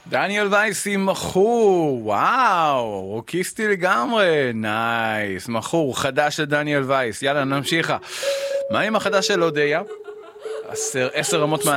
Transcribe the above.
דניאל וייס עם מכור, וואו, רוקיסטי לגמרי, נייס, מכור, חדש של דניאל וייס, יאללה נמשיכה. מה עם החדש של אודיה? 10 רמות מעל